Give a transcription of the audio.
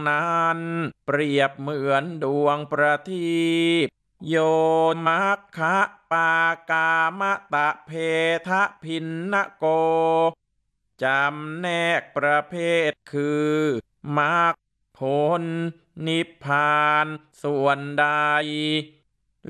นั้นเปรียบเหมือนดวงประทีปโยนมัคคะปากามตะเพทะพินนโกจำแนกประเภทคือมรรคผลนิพพานส่วนใด